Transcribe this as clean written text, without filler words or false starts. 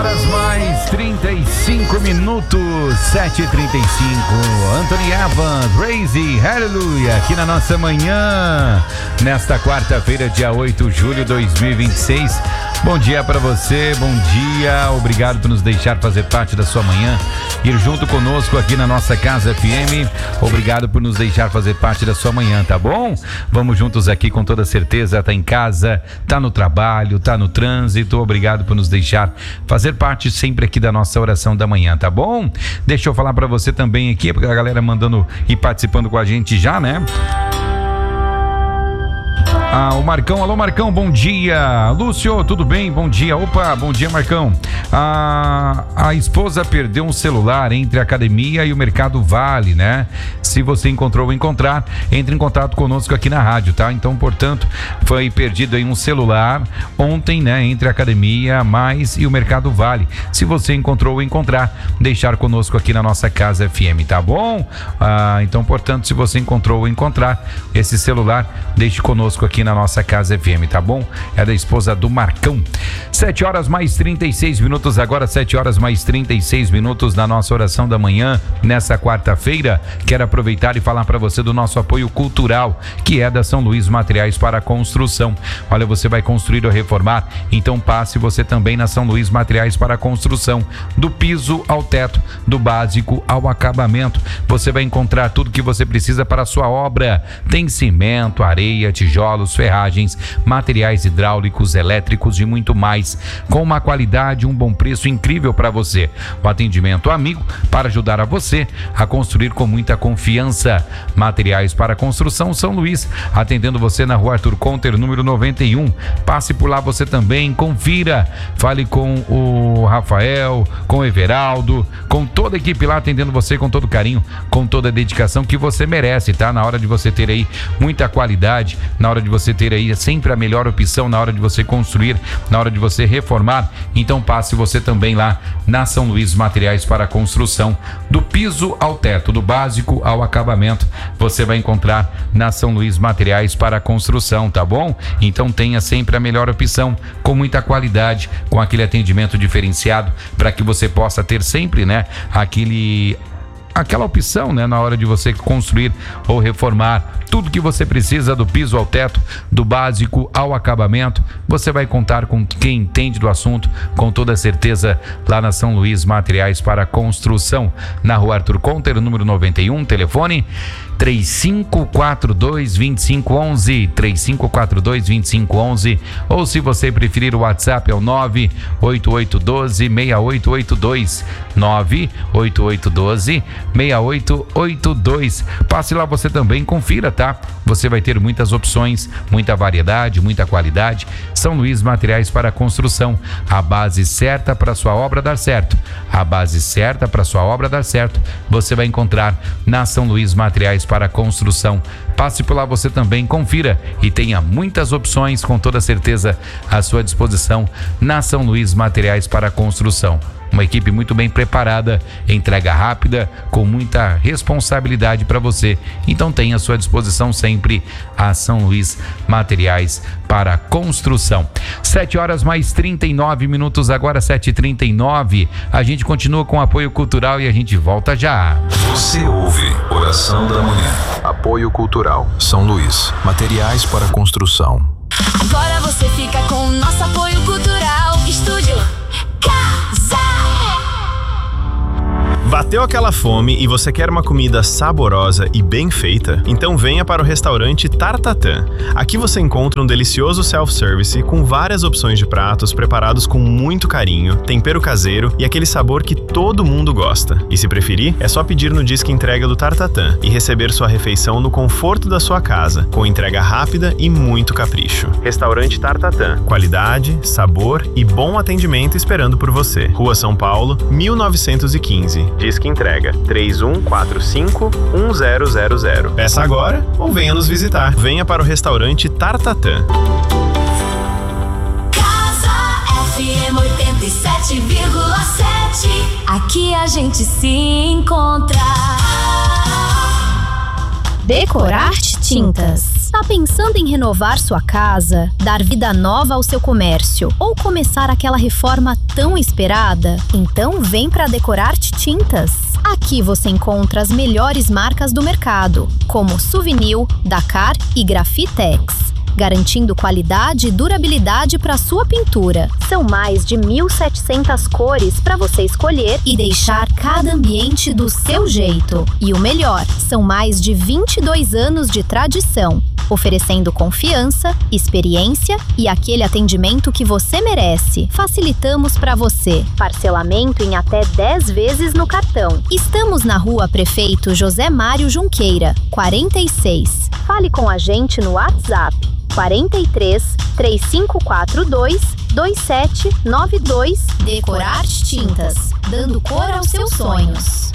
Mais 35 minutos, 7h35. Anthony Evans, Crazy, Hallelujah, aqui na nossa manhã, nesta quarta-feira, dia 8 de julho de 2026. Bom dia para você, bom dia, obrigado por nos deixar fazer parte da sua manhã, ir junto conosco aqui na nossa Casa FM. Obrigado por nos deixar fazer parte da sua manhã, tá bom? Vamos juntos aqui com toda certeza, tá em casa, tá no trabalho, tá no trânsito. Obrigado por nos deixar fazer parte sempre aqui da nossa oração da manhã, tá bom? Deixa eu falar para você também aqui, porque a galera mandando e participando com a gente já, né? O Marcão, alô Marcão, bom dia. Lúcio, tudo bem? Bom dia. Opa, bom dia Marcão. A esposa perdeu um celular entre a academia e o Mercado Vale, né? Se você encontrou ou encontrar, entre em contato conosco aqui na rádio, tá? Então, portanto, foi perdido aí um celular ontem, né? Entre a academia mais e o Mercado Vale. Se você encontrou ou encontrar, deixar conosco aqui na nossa Casa FM, tá bom? Então, portanto, se você encontrou ou encontrar esse celular, deixe conosco aqui na nossa Casa FM, tá bom? É da esposa do Marcão. 7 horas mais 36 minutos agora, 7 horas mais 36 minutos na nossa oração da manhã, nessa quarta-feira. Quero aproveitar e falar para você do nosso apoio cultural, que é da São Luís Materiais para Construção. Olha, você vai construir ou reformar, então passe você também na São Luís Materiais para Construção, do piso ao teto, do básico ao acabamento. Você vai encontrar tudo que você precisa para a sua obra. Tem cimento, areia, tijolos, ferragens, materiais hidráulicos, elétricos e muito mais, com uma qualidade e um bom preço incrível para você. O atendimento amigo para ajudar a você a construir com muita confiança. Materiais para Construção São Luís, atendendo você na Rua Arthur Conter, número 91. Passe por lá você também, confira, fale com o Rafael, com o Everaldo, com toda a equipe lá atendendo você com todo carinho, com toda a dedicação que você merece, tá? Na hora de você ter aí muita qualidade, na hora de você ter aí sempre a melhor opção, na hora de você construir, na hora de você reformar, então passe você também lá na São Luís Materiais para Construção, do piso ao teto, do básico ao acabamento, você vai encontrar na São Luís Materiais para Construção, tá bom? Então tenha sempre a melhor opção, com muita qualidade, com aquele atendimento diferenciado, para que você possa ter sempre, né, aquela opção, né, na hora de você construir ou reformar. Tudo que você precisa, do piso ao teto, do básico ao acabamento, você vai contar com quem entende do assunto, com toda certeza, lá na São Luís Materiais para Construção, na Rua Arthur Conter, número 91, telefone 3542-2511, 3542-2511, ou se você preferir o WhatsApp é o 98812-6882, 98812-6882. Passe lá você também, confira, tá? Você vai ter muitas opções, muita variedade, muita qualidade. São Luís Materiais para Construção, a base certa para sua obra dar certo. A base certa para sua obra dar certo, você vai encontrar na São Luís Materiais para Construção. Passe por lá você também, confira e tenha muitas opções, com toda certeza à sua disposição na São Luís Materiais para Construção. Uma equipe muito bem preparada, entrega rápida, com muita responsabilidade para você. Então tenha à sua disposição sempre a São Luís Materiais para Construção. 7 horas mais 39 minutos agora, 7h39. A gente continua com apoio cultural e a gente volta já. Você ouve Oração da Manhã. Apoio cultural São Luís Materiais para Construção. Agora você fica com o nosso apoio cultural. Estúdio Casa. Bateu aquela fome e você quer uma comida saborosa e bem feita? Então venha para o restaurante Tartatã. Aqui você encontra um delicioso self-service com várias opções de pratos preparados com muito carinho, tempero caseiro e aquele sabor que todo mundo gosta. E se preferir, é só pedir no Disque Entrega do Tartatã e receber sua refeição no conforto da sua casa, com entrega rápida e muito capricho. Restaurante Tartatã. Qualidade, sabor e bom atendimento esperando por você. Rua São Paulo, 1915. Disque Entrega 3145-1000. Peça agora ou venha nos visitar. Venha para o restaurante Tartatã. Casa FM 87,7. Aqui a gente se encontra. Decorarte Tintas. Tá pensando em renovar sua casa, dar vida nova ao seu comércio ou começar aquela reforma tão esperada? Então vem para Decorarte Tintas. Aqui você encontra as melhores marcas do mercado, como Suvinil, Dakar e Grafitex, garantindo qualidade e durabilidade para sua pintura. São mais de 1.700 cores para você escolher e deixar cada ambiente do seu jeito. E o melhor, são mais de 22 anos de tradição, oferecendo confiança, experiência e aquele atendimento que você merece. Facilitamos para você. Parcelamento em até 10 vezes no cartão. Estamos na Rua Prefeito José Mário Junqueira, 46. Fale com a gente no WhatsApp 43 3542 2792. Decorarte Tintas, dando cor aos seus sonhos.